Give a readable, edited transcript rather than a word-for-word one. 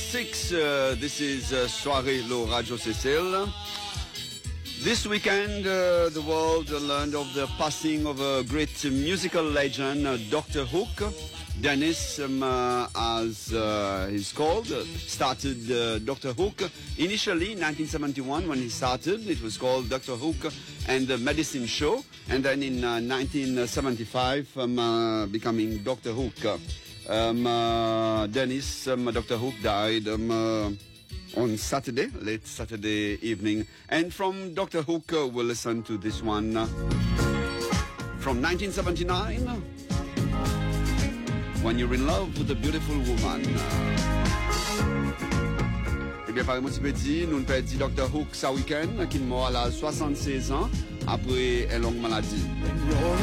6. This is Soirée Le Radio Cécile. This weekend, the world learned of the passing of a great musical legend, Dr. Hook. Dennis, as he's called, started Dr. Hook. Initially, in 1971, when he started, it was called Dr. Hook and the Medicine Show. And then in 1975, becoming Dr. Hook. Dennis, Dr. Hook died on Saturday, late Saturday evening. And from Dr. Hook, we'll listen to this one from 1979, When You're in Love with a Beautiful Woman. Eh bien, par exemple, nous avons Dr. Hook ce week-end, qui est mort à 76 ans après une longue maladie.